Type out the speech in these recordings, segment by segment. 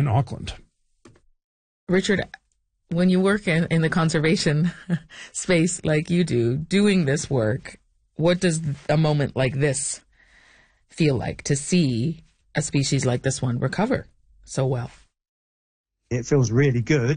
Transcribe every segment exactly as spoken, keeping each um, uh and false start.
in Auckland. Richard, when you work in, in the conservation space like you do, doing this work, what does a moment like this feel like to see a species like this one recover so well? It feels really good.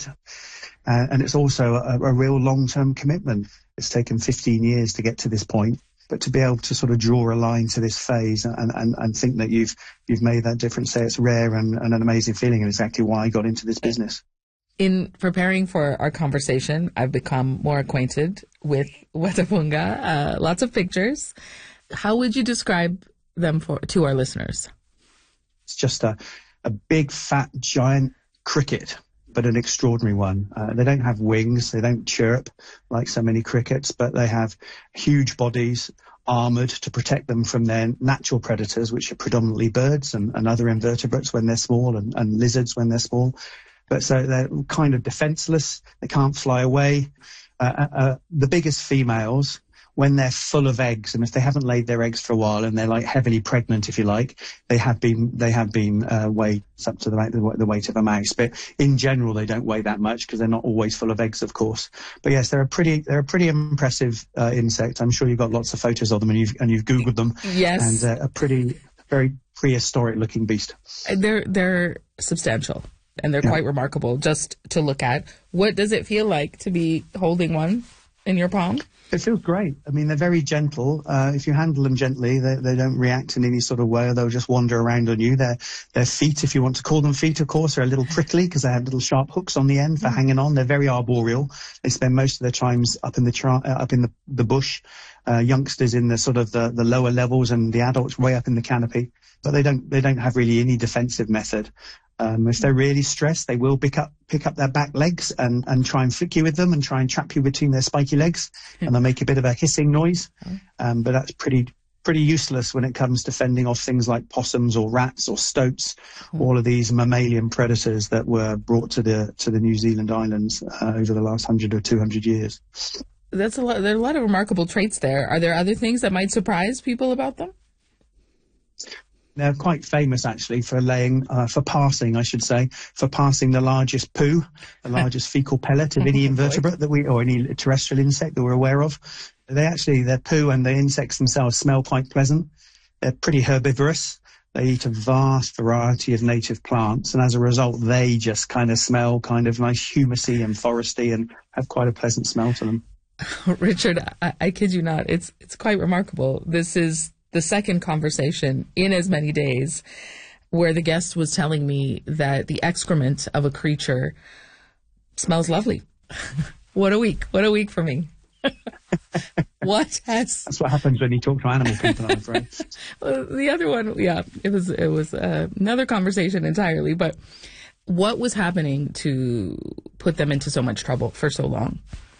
Uh, and it's also a, a real long-term commitment. It's taken fifteen years to get to this point. But to be able to sort of draw a line to this phase and, and, and think that you've you've made that difference, say it's rare and, and an amazing feeling, and exactly why I got into this business. In preparing for our conversation, I've become more acquainted with Wetapunga, uh, lots of pictures. How would you describe them for to our listeners? It's just a, a big, fat, giant cricket, but an extraordinary one. Uh, they don't have wings, they don't chirp like so many crickets, but they have huge bodies, armoured to protect them from their natural predators, which are predominantly birds and, and other invertebrates when they're small, and, and lizards when they're small. But so they're kind of defenceless, they can't fly away. Uh, uh, the biggest females, when they're full of eggs, and if they haven't laid their eggs for a while and they're like heavily pregnant, if you like, they have been they have been uh, weighed up to the, the weight of a mouse. But in general, they don't weigh that much because they're not always full of eggs, of course. But yes, they're a pretty they're a pretty impressive uh, insect. I'm sure you've got lots of photos of them and you've and you've googled them. Yes, and uh, a pretty very prehistoric looking beast. They're they're substantial and they're yeah. quite remarkable just to look at. What does it feel like to be holding one in your palm? It feels great. I mean, they're very gentle. Uh, if you handle them gently, they, they don't react in any sort of way. They'll just wander around on you. Their their feet, if you want to call them feet, of course, are a little prickly because they have little sharp hooks on the end for hanging on. They're very arboreal. They spend most of their times up in the tra- uh, up in the, the bush. Uh, youngsters in the sort of the, the lower levels, and the adults way up in the canopy. But they don't they don't have really any defensive method. Um, if they're really stressed, they will pick up pick up their back legs and, and try and flick you with them and try and trap you between their spiky legs, and they'll make a bit of a hissing noise. Um, but that's pretty pretty useless when it comes to fending off things like possums or rats or stoats, all of these mammalian predators that were brought to the to the New Zealand islands uh, over the last hundred or two hundred years. That's a lot. There are a lot of remarkable traits there. Are there other things that might surprise people about them? They're quite famous, actually, for laying, uh, for passing, I should say, for passing the largest poo, the largest fecal pellet of any invertebrate that we, or any terrestrial insect that we're aware of. They actually, their poo and the insects themselves smell quite pleasant. They're pretty herbivorous. They eat a vast variety of native plants, and as a result, they just kind of smell kind of nice humusy and foresty and have quite a pleasant smell to them. Richard, I, I kid you not. It's it's quite remarkable. This is the second conversation in as many days where the guest was telling me that the excrement of a creature smells lovely. What a week. What a week for me. What has... That's what happens when you talk to animal people, I'm afraid. Well, the other one, yeah, it was, it was uh, another conversation entirely, but what was happening to put them into so much trouble for so long?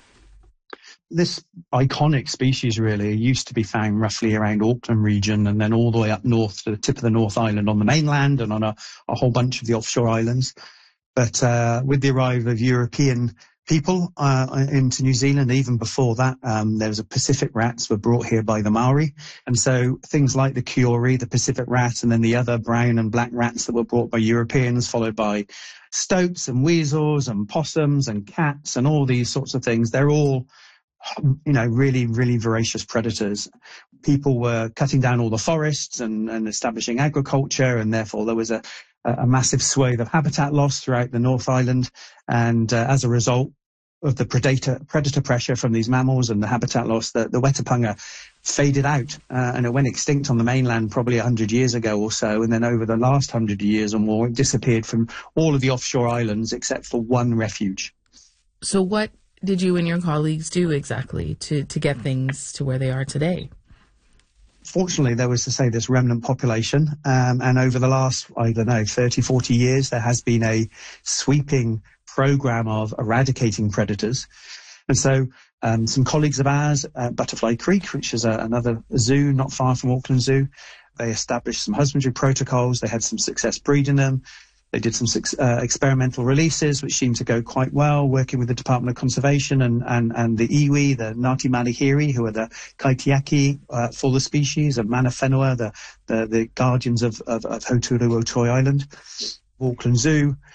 This iconic species really used to be found roughly around Auckland region, and then all the way up north to the tip of the North Island on the mainland and on a, a whole bunch of the offshore islands. But uh, with the arrival of European people uh, into New Zealand, even before that, um, there was a Pacific rats were brought here by the Maori. And so things like the Kiori, the Pacific rat, and then the other brown and black rats that were brought by Europeans, followed by stoats and weasels and possums and cats and all these sorts of things, they're all, you know, really, really voracious predators. People were cutting down all the forests and, and establishing agriculture, and therefore there was a, a massive swathe of habitat loss throughout the North Island. And uh, as a result of the predator predator pressure from these mammals and the habitat loss, the, the Wetapunga faded out uh, and it went extinct on the mainland probably one hundred years ago or so. And then over the last one hundred years or more, it disappeared from all of the offshore islands except for one refuge. So what did you and your colleagues do exactly to, to get things to where they are today? Fortunately, there was, to say, this remnant population. Um, and over the last, I don't know, thirty, forty years, there has been a sweeping program of eradicating predators. And so um, some colleagues of ours at Butterfly Creek, which is a, another zoo not far from Auckland Zoo, they established some husbandry protocols. They had some success breeding them. They did some uh, experimental releases, which seemed to go quite well, working with the Department of Conservation and, and, and the iwi, the Ngāti Malihiri, who are the kaitiaki uh, for the species, and Mana Whenua, the, the, the guardians of, of, of Hauturu Otoi Island. Auckland Zoo